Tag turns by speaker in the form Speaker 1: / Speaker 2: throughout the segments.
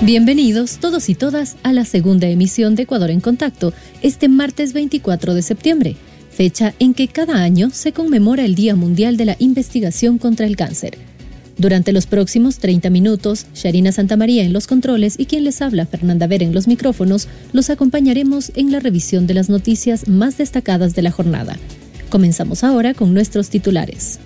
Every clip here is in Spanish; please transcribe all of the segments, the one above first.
Speaker 1: Bienvenidos todos y todas a la segunda emisión de Ecuador en Contacto, este martes 24 de septiembre, fecha en que cada año se conmemora el Día Mundial de la Investigación contra el Cáncer. Durante los próximos 30 minutos, Sharina Santamaría en los controles y quien les habla, Fernanda Vera en los micrófonos, los acompañaremos en la revisión de las noticias más destacadas de la jornada. Comenzamos ahora con nuestros titulares.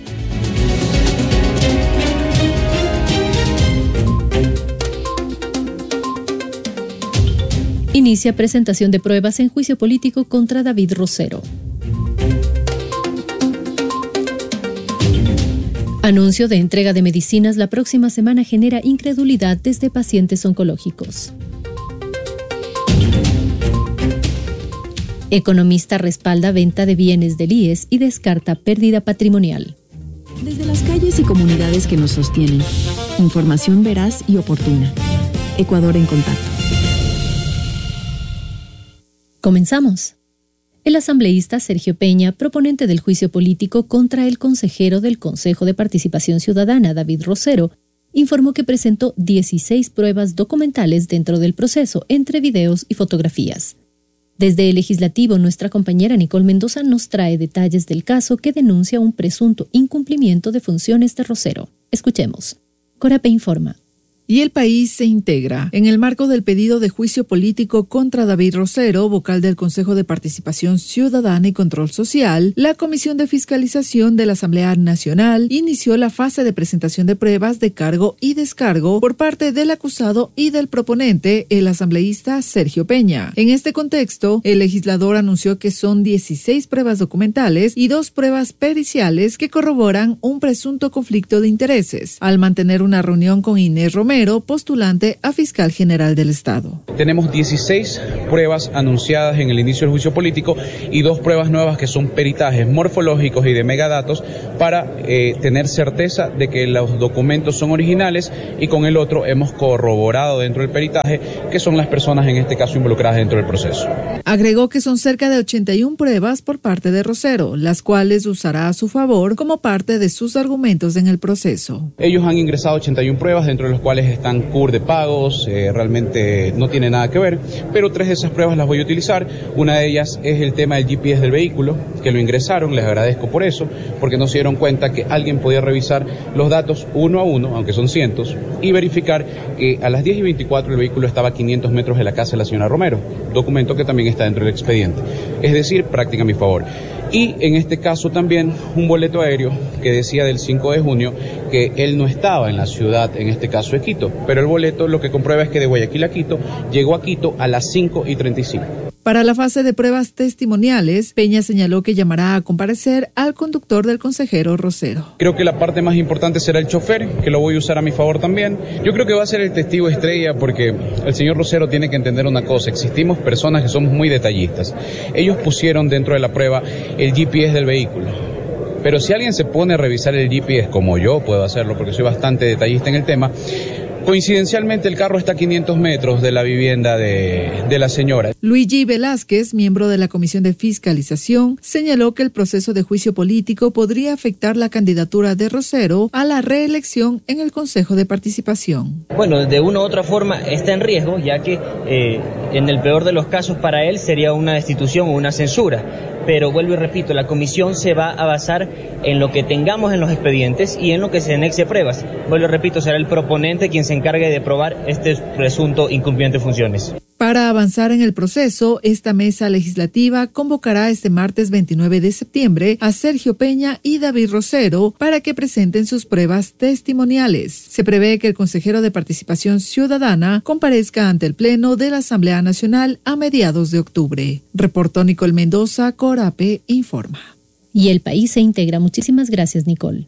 Speaker 1: Inicia presentación de pruebas en juicio político contra David Rosero. Anuncio de entrega de medicinas la próxima semana genera incredulidad desde pacientes oncológicos. Economista respalda venta de bienes del IES y descarta pérdida patrimonial.
Speaker 2: Desde las calles y comunidades que nos sostienen. Información veraz y oportuna. Ecuador en Contacto.
Speaker 1: Comenzamos. El asambleísta Sergio Peña, proponente del juicio político contra el consejero del Consejo de Participación Ciudadana, David Rosero, informó que presentó 16 pruebas documentales dentro del proceso, entre videos y fotografías. Desde el Legislativo, nuestra compañera Nicole Mendoza nos trae detalles del caso que denuncia un presunto incumplimiento de funciones de Rosero. Escuchemos. Corape informa.
Speaker 3: Y el país se integra. En el marco del pedido de juicio político contra David Rosero, vocal del Consejo de Participación Ciudadana y Control Social, la Comisión de Fiscalización de la Asamblea Nacional inició la fase de presentación de pruebas de cargo y descargo por parte del acusado y del proponente, el asambleísta Sergio Peña. En este contexto, el legislador anunció que son 16 pruebas documentales y 2 pruebas periciales que corroboran un presunto conflicto de intereses, al mantener una reunión con Inés Romero, postulante a fiscal general del Estado.
Speaker 4: Tenemos 16 pruebas anunciadas en el inicio del juicio político y 2 pruebas nuevas que son peritajes morfológicos y de megadatos para tener certeza de que los documentos son originales, y con el otro hemos corroborado dentro del peritaje que son las personas en este caso involucradas dentro del proceso.
Speaker 3: Agregó que son cerca de 81 pruebas por parte de Rosero, las cuales usará a su favor como parte de sus argumentos en el proceso.
Speaker 4: Ellos han ingresado 81 pruebas, dentro de los cuales están CUR de pagos, realmente no tiene nada que ver, pero 3 de esas pruebas las voy a utilizar. Una de ellas es el tema del GPS del vehículo, que lo ingresaron, les agradezco por eso, porque no se dieron cuenta que alguien podía revisar los datos uno a uno, aunque son cientos, y verificar que a las 10:24 el vehículo estaba a 500 metros de la casa de la señora Romero, documento que también está dentro del expediente. Es decir, práctica a mi favor. Y en este caso también un boleto aéreo que decía del 5 de junio que él no estaba en la ciudad, en este caso de Quito, pero el boleto lo que comprueba es que de Guayaquil a Quito llegó a Quito a las 5:35.
Speaker 3: Para la fase de pruebas testimoniales, Peña señaló que llamará a comparecer al conductor del consejero Rosero.
Speaker 4: Creo que la parte más importante será el chofer, que lo voy a usar a mi favor también. Yo creo que va a ser el testigo estrella, porque el señor Rosero tiene que entender una cosa: existimos personas que somos muy detallistas. Ellos pusieron dentro de la prueba el GPS del vehículo. Pero si alguien se pone a revisar el GPS, como yo puedo hacerlo porque soy bastante detallista en el tema, coincidencialmente el carro está a 500 metros de la vivienda de la señora.
Speaker 3: Luigi Velázquez, miembro de la Comisión de Fiscalización, señaló que el proceso de juicio político podría afectar la candidatura de Rosero a la reelección en el Consejo de Participación.
Speaker 5: Bueno, de una u otra forma está en riesgo, ya que en el peor de los casos para él sería una destitución o una censura. Pero vuelvo y repito, la comisión se va a basar en lo que tengamos en los expedientes y en lo que se anexe pruebas. Vuelvo y repito, será el proponente quien se encargue de probar este presunto incumplimiento de funciones.
Speaker 3: Para avanzar en el proceso, esta mesa legislativa convocará este martes 29 de septiembre a Sergio Peña y David Rosero para que presenten sus pruebas testimoniales. Se prevé que el consejero de Participación Ciudadana comparezca ante el Pleno de la Asamblea Nacional a mediados de octubre. Reportó Nicole Mendoza, Corape informa.
Speaker 1: Y el país se integra. Muchísimas gracias, Nicole.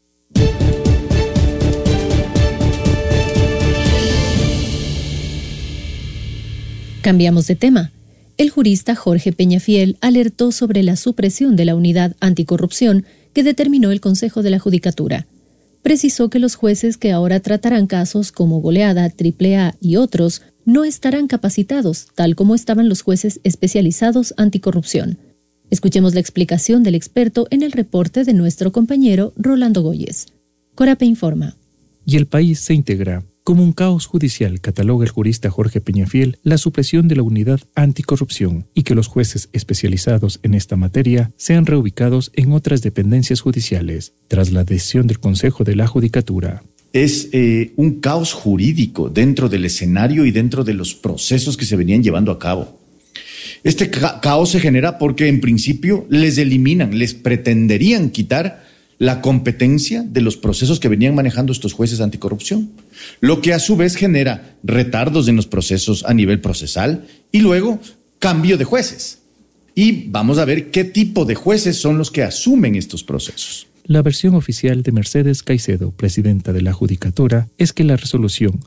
Speaker 1: Cambiamos de tema. El jurista Jorge Peñafiel alertó sobre la supresión de la unidad anticorrupción que determinó el Consejo de la Judicatura. Precisó que los jueces que ahora tratarán casos como Goleada, AAA y otros no estarán capacitados, tal como estaban los jueces especializados anticorrupción. Escuchemos la explicación del experto en el reporte de nuestro compañero Rolando Goyes. Corape informa.
Speaker 6: Y el país se integra. Como un caos judicial, cataloga el jurista Jorge Peñafiel la supresión de la unidad anticorrupción y que los jueces especializados en esta materia sean reubicados en otras dependencias judiciales, tras la decisión del Consejo de la Judicatura.
Speaker 7: Es un caos jurídico dentro del escenario y dentro de los procesos que se venían llevando a cabo. Este caos se genera porque en principio les pretenderían quitar la competencia de los procesos que venían manejando estos jueces anticorrupción, lo que a su vez genera retardos en los procesos a nivel procesal y luego cambio de jueces. Y vamos a ver qué tipo de jueces son los que asumen estos procesos.
Speaker 6: La versión oficial de Mercedes Caicedo, presidenta de la Judicatura, es que la resolución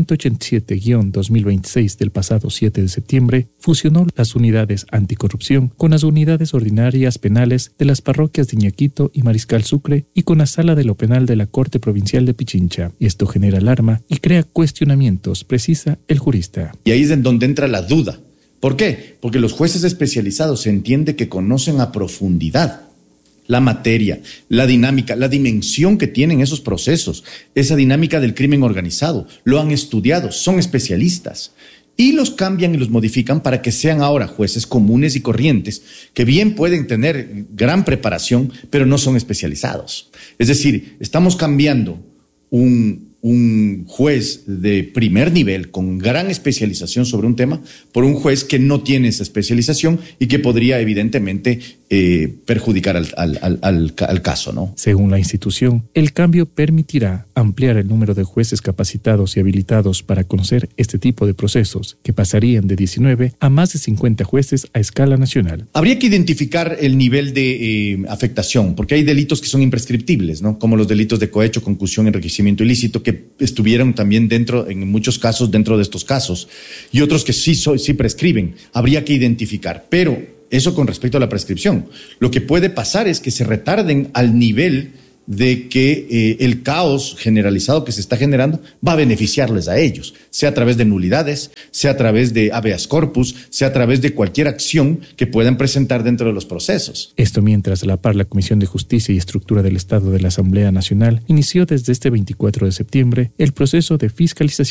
Speaker 6: 187-2026 del pasado 7 de septiembre fusionó las unidades anticorrupción con las unidades ordinarias penales de las parroquias de Iñaquito y Mariscal Sucre y con la sala de lo penal de la Corte Provincial de Pichincha. Esto genera alarma y crea cuestionamientos, precisa el jurista.
Speaker 7: Y ahí es en donde entra la duda. ¿Por qué? Porque los jueces especializados se entiende que conocen a profundidad la materia, la dinámica, la dimensión que tienen esos procesos, esa dinámica del crimen organizado. Lo han estudiado, son especialistas y los cambian y los modifican para que sean ahora jueces comunes y corrientes que bien pueden tener gran preparación, pero no son especializados. Es decir, estamos cambiando un juez de primer nivel con gran especialización sobre un tema por un juez que no tiene esa especialización y que podría evidentemente perjudicar al caso, ¿no?
Speaker 6: Según la institución, el cambio permitirá ampliar el número de jueces capacitados y habilitados para conocer este tipo de procesos, que pasarían de 19 a más de 50 jueces a escala nacional.
Speaker 7: Habría que identificar el nivel de afectación, porque hay delitos que son imprescriptibles, ¿no? Como los delitos de cohecho, concusión, enriquecimiento ilícito, que estuvieron también en muchos casos, dentro de estos casos, y otros que sí prescriben. Habría que identificar, pero eso con respecto a la prescripción. Lo que puede pasar es que se retarden al nivel de que el caos generalizado que se está generando va a beneficiarles a ellos, sea a través de nulidades, sea a través de habeas corpus, sea a través de cualquier acción que puedan presentar dentro de los procesos.
Speaker 6: Esto mientras a la par la Comisión de Justicia y Estructura del Estado de la Asamblea Nacional inició desde este 24 de septiembre el proceso de fiscalización